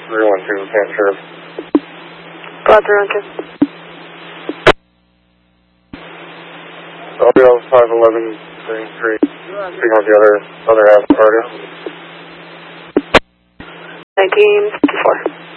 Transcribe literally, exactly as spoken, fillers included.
three one two, Camp Sheriff. Go three one two. I'll be on five eleven Green Street, speaking with the other, other half of the party. nineteen fifty-four.